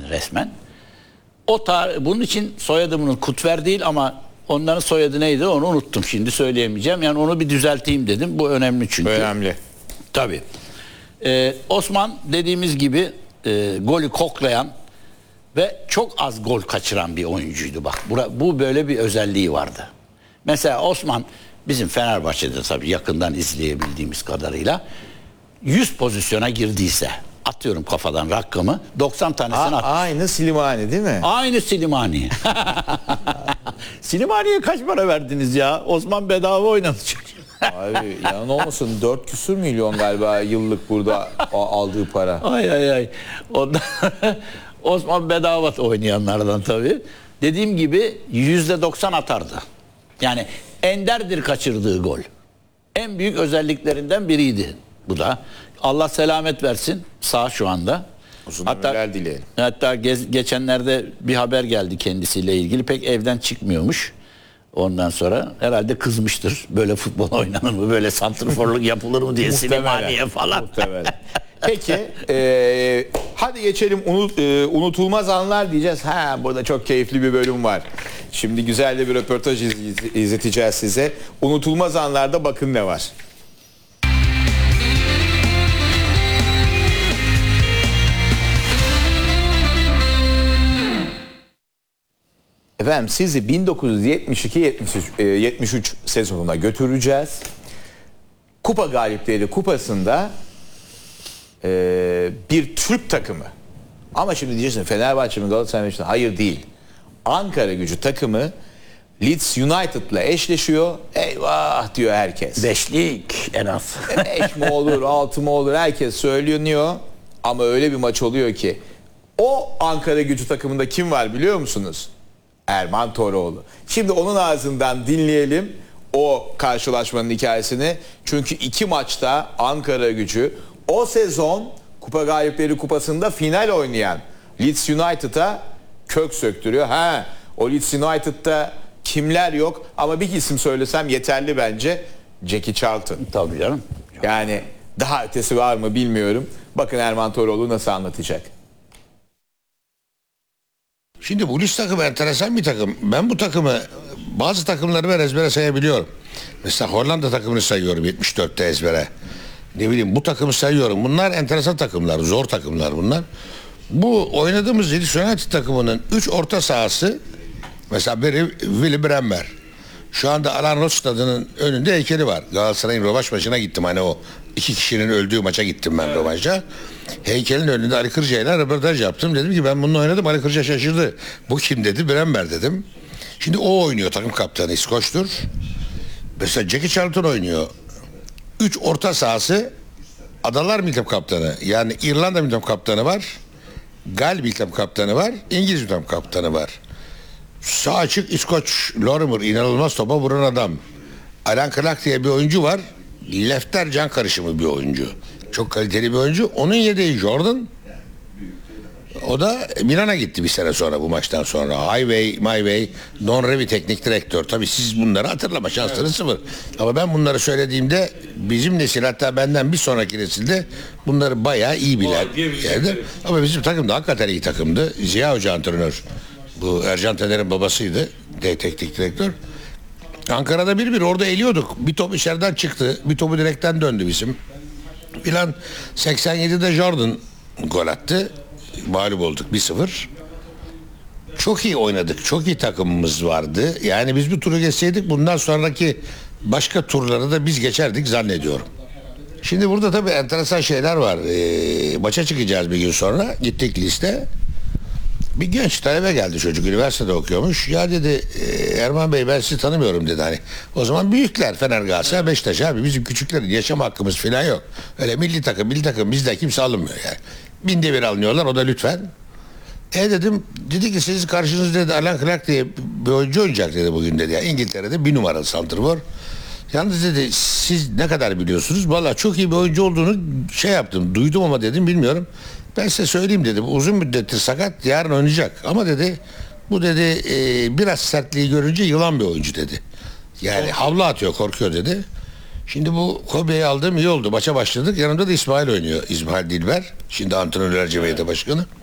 yani resmen. Bunun için soyadımın Kutver değil ama onların soyadı neydi onu unuttum, şimdi söyleyemeyeceğim. Yani onu bir düzelteyim dedim. Bu önemli çünkü. Önemli. Tabii. Osman dediğimiz gibi golü koklayan ve çok az gol kaçıran bir oyuncuydu. Bak bu böyle bir özelliği vardı. Mesela Osman bizim Fenerbahçe'de tabii yakından izleyebildiğimiz kadarıyla 100 pozisyona girdiyse, atıyorum kafadan rakamı, 90 tanesini attı. Aynı Slimani değil mi? Aynı Slimani. Slimani'ye kaç para verdiniz ya? Osman bedava oynadı çünkü. Abi yalan olmasın, 4 küsür milyon galiba yıllık burada aldığı para. Ay. Ondan Osman bedava oynayanlardan tabii. Dediğim gibi %90 atardı. Yani enderdir kaçırdığı gol. En büyük özelliklerinden biriydi bu da. Allah selamet versin, sağ şu anda. Uzun ömürler dileyelim. Hatta geçenlerde bir haber geldi kendisiyle ilgili. Pek evden çıkmıyormuş. Ondan sonra herhalde kızmıştır. Böyle futbol oynanır mı? Böyle santrforluk yapılır mı diye Slimani'ye falan. Muhtemelen. Peki hadi geçelim unutulmaz anlar diyeceğiz. Burada çok keyifli bir bölüm var. Şimdi güzel de bir röportaj izleteceğiz size. Unutulmaz anlarda bakın ne var. Efendim sizi 1972-73 sezonuna götüreceğiz. Kupa Galipleri Kupası'nda bir Türk takımı. Ama şimdi diyeceksin Fenerbahçe mi Galatasaray mı? Hayır değil. Ankara-Gücü takımı Leeds United'la eşleşiyor. Eyvah diyor herkes. Beşlik en az. 5 mi olur 6 mı olur herkes söyleniyor. Ama öyle bir maç oluyor ki o Ankara-Gücü takımında kim var biliyor musunuz? Erman Toroğlu. Şimdi onun ağzından dinleyelim o karşılaşmanın hikayesini. Çünkü 2 maçta Ankara-Gücü o sezon Kupa Galipleri Kupası'nda final oynayan Leeds United'a kök söktürüyor. O Leeds United'da kimler yok ama bir isim söylesem yeterli bence. Jackie Charlton. Tabii canım. Yani daha ötesi var mı bilmiyorum. Bakın Erman Toroğlu nasıl anlatacak. Şimdi bu Leeds takımı enteresan bir takım. Ben bu takımı, bazı takımları ben ezbere sayabiliyorum. Mesela Hollanda takımını sayıyorum 74'te ezbere. Ne bileyim bu takımı sayıyorum. Bunlar enteresan takımlar, zor takımlar bunlar. Bu oynadığımız Leeds United takımının 3 orta sahası, mesela biri Willy Bremmer. Şu anda Alan Roth stadının önünde heykeli var. Galatasaray'ın rövanş maçına gittim. Hani o 2 kişinin öldüğü maça gittim ben rövanşa. Heykelin önünde Ali Kırca'yla röportaj yaptım. Dedim ki ben bununla oynadım. Ali Kırca şaşırdı. Bu kim dedi? Bremmer dedim. Şimdi o oynuyor, takım kaptanı İskoç'tur. Mesela Jackie Charlton oynuyor. 3 orta sahası Adalar Milli Takım Kaptanı. Yani İrlanda Milli Takım Kaptanı var. Gal Milli Takım Kaptanı var. İngiliz Milli Takım Kaptanı var. Sağ açık İskoç Lorimer, inanılmaz topa vuran adam. Alan Clark diye bir oyuncu var. Lefter can karışımı bir oyuncu. Çok kaliteli bir oyuncu. Onun yedeği Jordan. O da Milan'a gitti bir sene sonra, bu maçtan sonra. Highway, My Way, Don Revie teknik direktör. Tabii siz bunları hatırlama şansları sıfır. Ama ben bunları söylediğimde bizim nesil, hatta benden bir sonraki nesilde bunları bayağı iyi bilen yerdi. Ama bizim takım da hakikaten iyi takımdı. Ziya Hoca antrenör. Bu Ercan Taner'in babasıydı. Teknik direktör. Ankara'da 1-1 orada eliyorduk. Bir top içeriden çıktı. Bir topu direkten döndü bizim. Filan 87'de Jordan gol attı. Mağlup olduk 1-0. Çok iyi oynadık. Çok iyi takımımız vardı. Yani biz bu turu geçseydik bundan sonraki başka turları da biz geçerdik zannediyorum. Şimdi burada tabii enteresan şeyler var. Maça çıkacağız bir gün sonra. Gittik liste. Bir genç talebe geldi, çocuk üniversitede okuyormuş. Ya dedi Erman Bey ben sizi tanımıyorum dedi. Hani o zaman büyükler Fener, Galatasaray, Beşiktaş abi, bizim küçüklerin yaşam hakkımız falan yok. Öyle milli takım bizde kimse alınmıyor yani. Binde bir alınıyorlar, o da lütfen. Dedim, dedi ki siz karşınızda dedi Alan Clark diye bir oyuncu oynayacak dedi bugün dedi. Yani İngiltere'de 1 numaralı santrfor. Yalnız dedi siz ne kadar biliyorsunuz? Vallahi çok iyi bir oyuncu olduğunu yaptım, duydum ama dedim bilmiyorum. Ben size söyleyeyim dedi, bu uzun müddettir sakat, yarın oynayacak. Ama dedi bu dedi biraz sertliği görünce yılan bir oyuncu dedi. Yani havlu atıyor, korkuyor dedi. Şimdi bu Kobe'yi aldığım iyi oldu. Maça başladık. Yanımda da İsmail oynuyor. İsmail Dilber. Şimdi antrenörler cemiyeti başkanı.